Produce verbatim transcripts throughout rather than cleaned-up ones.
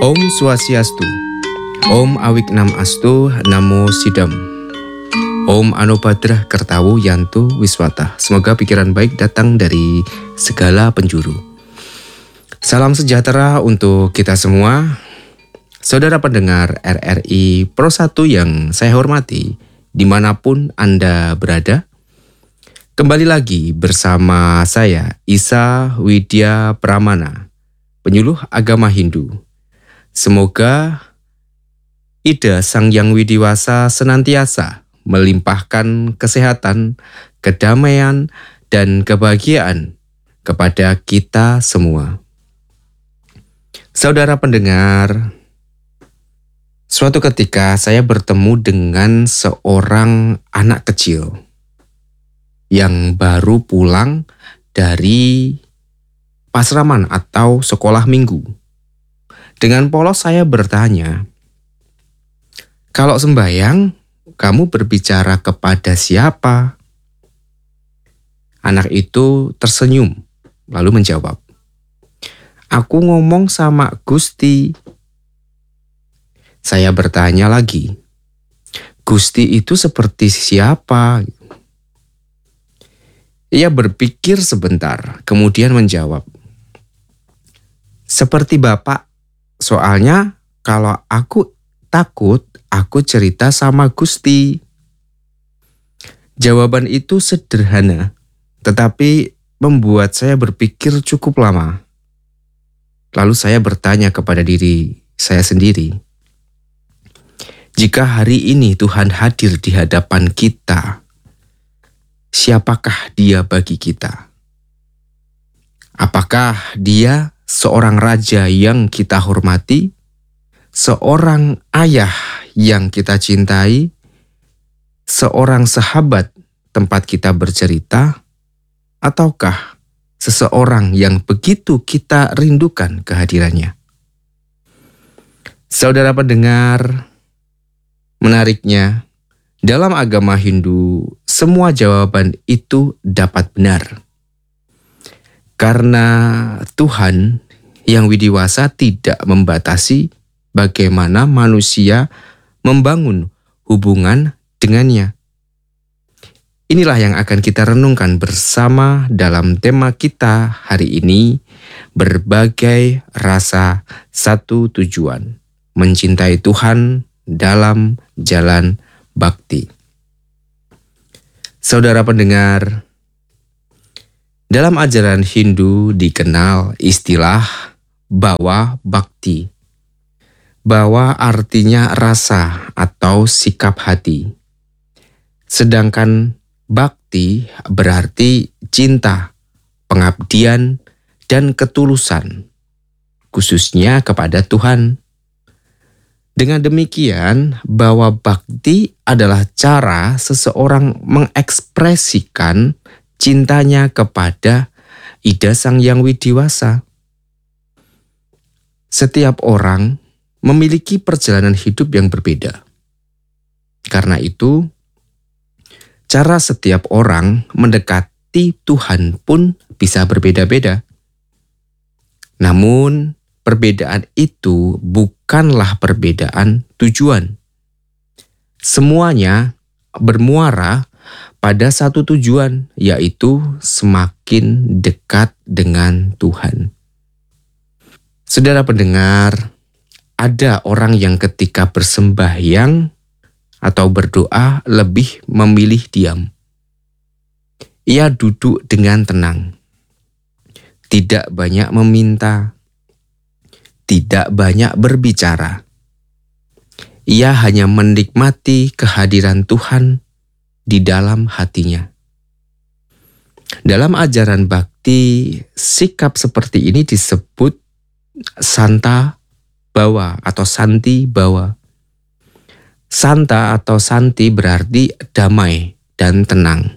Om Swastiastu, Om Awiknam Astu, Namo Sidam, Om Anobhadrah Kertawu Yantu Wiswata. Semoga pikiran baik datang dari segala penjuru. Salam sejahtera untuk kita semua. Saudara pendengar R R I Pro satu yang saya hormati, dimanapun Anda berada. Kembali lagi bersama saya, Isa Widya Pramana, penyuluh agama Hindu. Semoga Ida Sang Yang Widiwasa senantiasa melimpahkan kesehatan, kedamaian, dan kebahagiaan kepada kita semua. Saudara pendengar, suatu ketika saya bertemu dengan seorang anak kecil yang baru pulang dari pasraman atau sekolah minggu. Dengan polos saya bertanya, "Kalau sembahyang, kamu berbicara kepada siapa?" Anak itu tersenyum, lalu menjawab, "Aku ngomong sama Gusti." Saya bertanya lagi, "Gusti itu seperti siapa?" Ia berpikir sebentar, kemudian menjawab, "Seperti Bapak, soalnya kalau aku takut, aku cerita sama Gusti." Jawaban itu sederhana, tetapi membuat saya berpikir cukup lama. Lalu saya bertanya kepada diri saya sendiri, jika hari ini Tuhan hadir di hadapan kita, siapakah Dia bagi kita? Apakah Dia seorang raja yang kita hormati, seorang ayah yang kita cintai, seorang sahabat tempat kita bercerita, ataukah seseorang yang begitu kita rindukan kehadirannya? Saudara pendengar, menariknya, dalam agama Hindu, semua jawaban itu dapat benar. Karena Tuhan yang widiwasa tidak membatasi bagaimana manusia membangun hubungan dengannya. Inilah yang akan kita renungkan bersama dalam tema kita hari ini, berbagai rasa satu tujuan, mencintai Tuhan dalam jalan bakti. Saudara pendengar, dalam ajaran Hindu dikenal istilah bawa bakti. Bawa artinya rasa atau sikap hati. Sedangkan bakti berarti cinta, pengabdian, dan ketulusan, khususnya kepada Tuhan. Dengan demikian, bawa bakti adalah cara seseorang mengekspresikan cintanya kepada Ida Sang Yang Widiwasa. Setiap orang memiliki perjalanan hidup yang berbeda. Karena itu, cara setiap orang mendekati Tuhan pun bisa berbeda-beda. Namun, perbedaan itu bukanlah perbedaan tujuan. Semuanya bermuara pada satu tujuan, yaitu semakin dekat dengan Tuhan. Saudara pendengar, ada orang yang ketika bersembahyang atau berdoa lebih memilih diam. Ia duduk dengan tenang, tidak banyak meminta, tidak banyak berbicara. Ia hanya menikmati kehadiran Tuhan di dalam hatinya. Dalam ajaran bakti, sikap seperti ini disebut santa bawa atau santi bawa. Santa atau santi berarti damai dan tenang.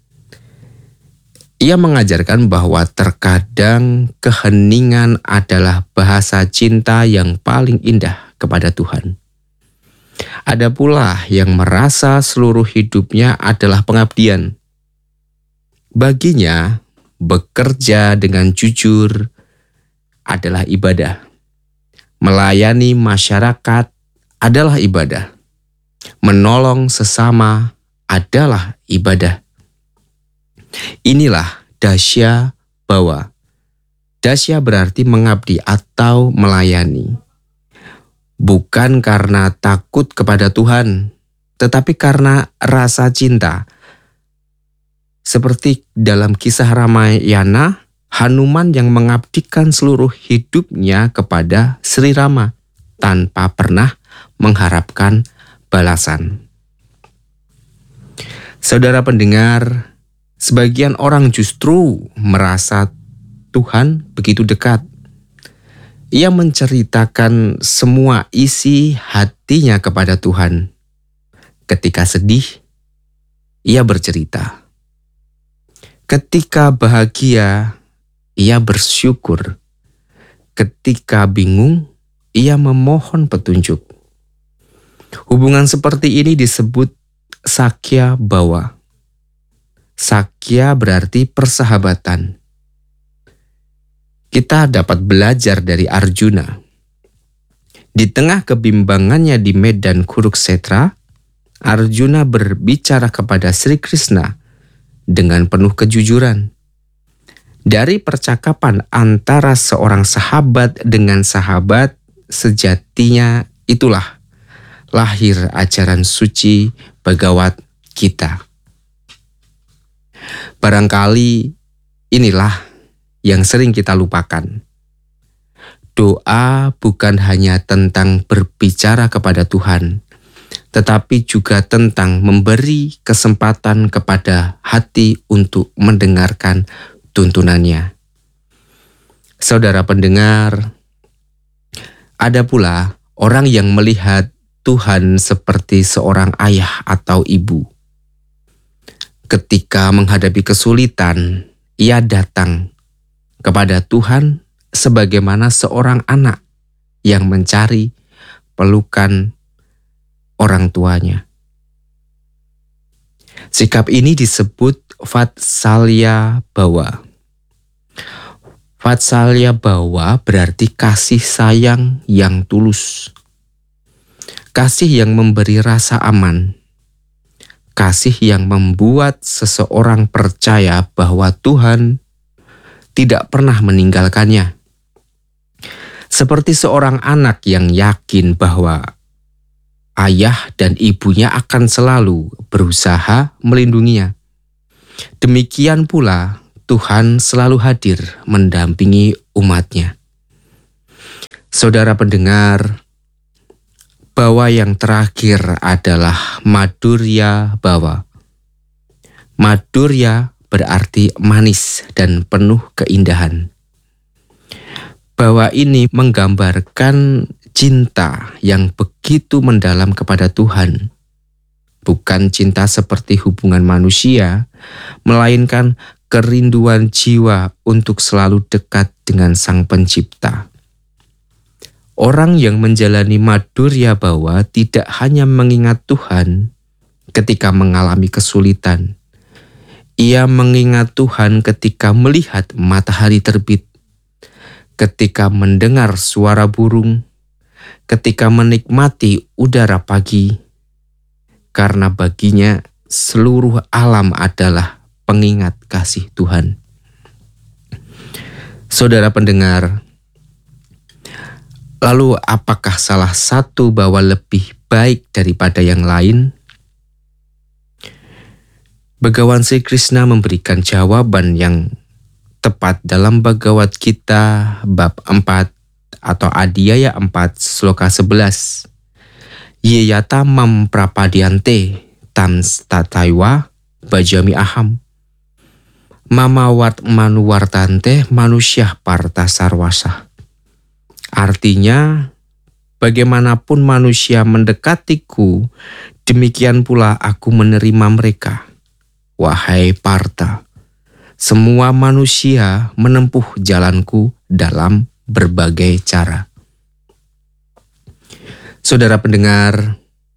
Ia mengajarkan bahwa terkadang keheningan adalah bahasa cinta yang paling indah kepada Tuhan. Ada pula yang merasa seluruh hidupnya adalah pengabdian. Baginya, bekerja dengan jujur adalah ibadah. Melayani masyarakat adalah ibadah. Menolong sesama adalah ibadah. Inilah dasya bawa. Dasya berarti mengabdi atau melayani. Bukan karena takut kepada Tuhan, tetapi karena rasa cinta. Seperti dalam kisah Ramayana, Hanuman yang mengabdikan seluruh hidupnya kepada Sri Rama tanpa pernah mengharapkan balasan. Saudara pendengar, sebagian orang justru merasa Tuhan begitu dekat. Ia menceritakan semua isi hatinya kepada Tuhan. Ketika sedih, ia bercerita. Ketika bahagia, ia bersyukur. Ketika bingung, ia memohon petunjuk. Hubungan seperti ini disebut sakya bawa. Sakya berarti persahabatan. Kita dapat belajar dari Arjuna. Di tengah kebimbangannya di medan Kurukshetra, Arjuna berbicara kepada Sri Krishna dengan penuh kejujuran. Dari percakapan antara seorang sahabat dengan sahabat, sejatinya itulah lahir ajaran suci Bhagavad Gita. Barangkali inilah yang sering kita lupakan. Doa bukan hanya tentang berbicara kepada Tuhan, tetapi juga tentang memberi kesempatan kepada hati untuk mendengarkan tuntunannya. Saudara pendengar, ada pula orang yang melihat Tuhan seperti seorang ayah atau ibu. Ketika menghadapi kesulitan, ia datang kepada Tuhan sebagaimana seorang anak yang mencari pelukan orang tuanya. Sikap ini disebut Vatsalya bawa. Vatsalya bawa berarti kasih sayang yang tulus. Kasih yang memberi rasa aman. Kasih yang membuat seseorang percaya bahwa Tuhan tidak pernah meninggalkannya. Seperti seorang anak yang yakin bahwa ayah dan ibunya akan selalu berusaha melindunginya. Demikian pula Tuhan selalu hadir mendampingi umatnya. Saudara pendengar, bawa yang terakhir adalah Madhurya bawa. Madhurya berarti manis dan penuh keindahan. Bawa ini menggambarkan cinta yang begitu mendalam kepada Tuhan. Bukan cinta seperti hubungan manusia, melainkan kerinduan jiwa untuk selalu dekat dengan Sang Pencipta. Orang yang menjalani Madhurya bawa tidak hanya mengingat Tuhan ketika mengalami kesulitan. Ia mengingat Tuhan ketika melihat matahari terbit, ketika mendengar suara burung, ketika menikmati udara pagi, karena baginya seluruh alam adalah pengingat kasih Tuhan. Saudara pendengar, lalu apakah salah satu bawa lebih baik daripada yang lain? Bhagawan Sri Krishna memberikan jawaban yang tepat dalam Bhagavad Gita bab empat atau Adhyaya empat sloka sebelas. Yeyata mam prapadyante tam tataiwa bajami aham. Mamawat manuwartante manusyah parta sarwasa. Artinya, bagaimanapun manusia mendekatiku, demikian pula aku menerima mereka. Wahai Parta, semua manusia menempuh jalanku dalam berbagai cara. Saudara pendengar,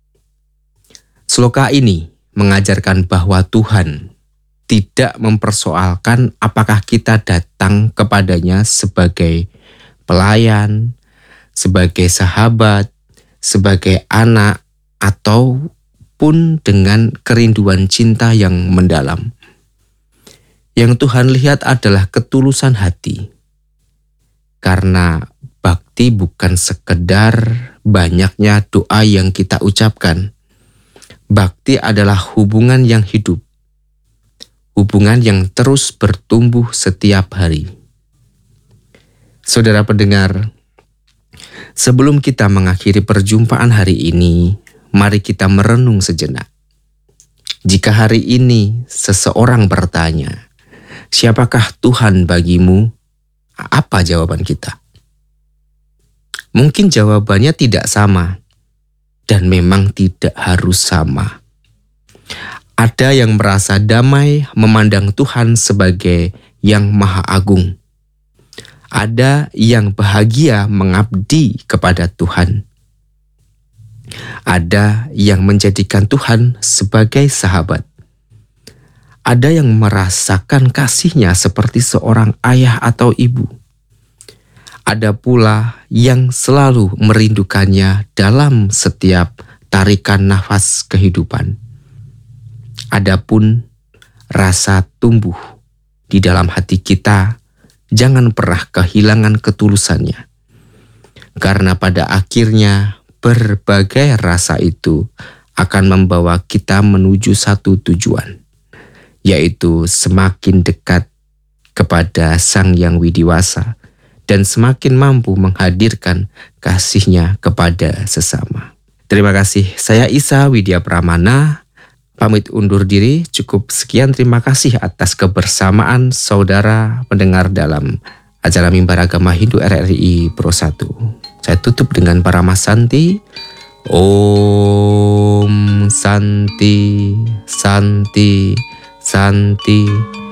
sloka ini mengajarkan bahwa Tuhan tidak mempersoalkan apakah kita datang kepadanya sebagai pelayan, sebagai sahabat, sebagai anak, ataupun dengan kerinduan cinta yang mendalam. Yang Tuhan lihat adalah ketulusan hati. Karena bakti bukan sekedar banyaknya doa yang kita ucapkan. Bakti adalah hubungan yang hidup. Hubungan yang terus bertumbuh setiap hari. Saudara pendengar, sebelum kita mengakhiri perjumpaan hari ini, mari kita merenung sejenak. Jika hari ini seseorang bertanya, "Siapakah Tuhan bagimu?" Apa jawaban kita? Mungkin jawabannya tidak sama, dan memang tidak harus sama. Ada yang merasa damai memandang Tuhan sebagai yang Maha Agung. Ada yang bahagia mengabdi kepada Tuhan. Ada yang menjadikan Tuhan sebagai sahabat. Ada yang merasakan kasih-Nya seperti seorang ayah atau ibu. Ada pula yang selalu merindukannya dalam setiap tarikan nafas kehidupan. Adapun rasa tumbuh di dalam hati kita, jangan pernah kehilangan ketulusannya. Karena pada akhirnya berbagai rasa itu akan membawa kita menuju satu tujuan, yaitu semakin dekat kepada Sang Yang Widiwasa dan semakin mampu menghadirkan kasih-Nya kepada sesama. Terima kasih, saya Isa Widya Pramana, pamit undur diri. Cukup sekian, terima kasih atas kebersamaan saudara pendengar dalam acara Mimbar Agama Hindu R R I Pro satu. Saya tutup dengan Parama Santi. Om Santi, Santi, Santi.